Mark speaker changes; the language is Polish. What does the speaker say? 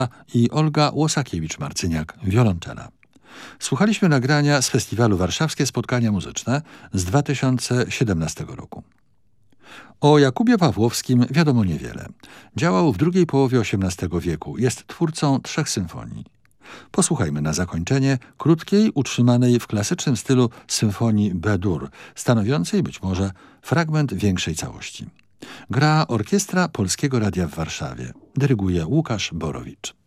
Speaker 1: i Olga Łosakiewicz-Marcyniak, wiolonczela. Słuchaliśmy nagrania z festiwalu Warszawskie Spotkania Muzyczne z 2017 roku. O Jakubie Pawłowskim wiadomo niewiele. Działał w drugiej połowie XVIII wieku. Jest twórcą 3 symfonii. Posłuchajmy na zakończenie krótkiej, utrzymanej w klasycznym stylu symfonii B-dur, stanowiącej być może fragment większej całości. Gra Orkiestra Polskiego Radia w Warszawie. Dyryguje Łukasz Borowicz.